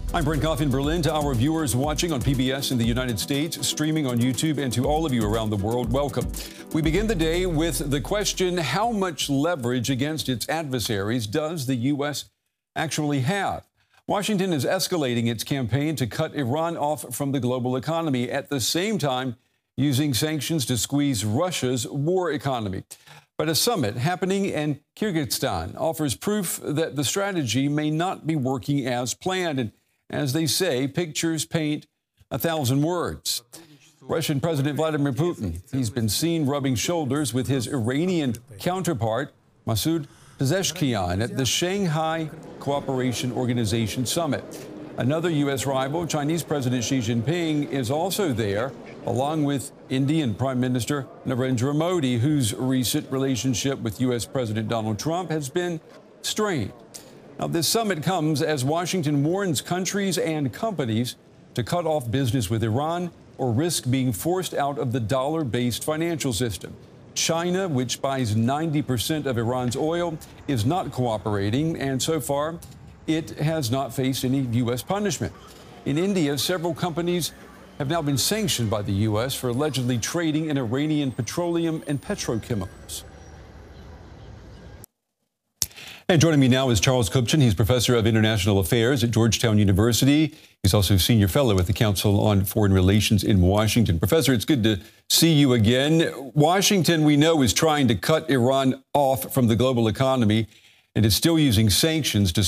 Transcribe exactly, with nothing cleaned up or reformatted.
I'm Brent Goff in Berlin. To our viewers watching on P B S in the United States, streaming on YouTube, and to all of you around the world, welcome. We begin the day with the question, how much leverage against its adversaries does the U S actually have? Washington is escalating its campaign to cut Iran off from the global economy, at the same time using sanctions to squeeze Russia's war economy. But a summit happening in Kyrgyzstan offers proof that the strategy may not be working as planned. And as they say, pictures paint a thousand words. Russian President Vladimir Putin, he's been seen rubbing shoulders with his Iranian counterpart, Masoud Pezeshkian, at the Shanghai Cooperation Organization Summit. Another U S rival, Chinese President Xi Jinping, is also there, along with Indian Prime Minister Narendra Modi, whose recent relationship with U S President Donald Trump has been strained. Now, this summit comes as Washington warns countries and companies to cut off business with Iran or risk being forced out of the dollar-based financial system. China, which buys ninety percent of Iran's oil, is not cooperating, and so far, it has not faced any U S punishment. In India, several companies have now been sanctioned by the U S for allegedly trading in Iranian petroleum and petrochemicals. And joining me now is Charles Kupchan. He's professor of international affairs at Georgetown University. He's also senior fellow at the Council on Foreign Relations in Washington. Professor, it's good to see you again. Washington, we know, is trying to cut Iran off from the global economy, and it's still using sanctions to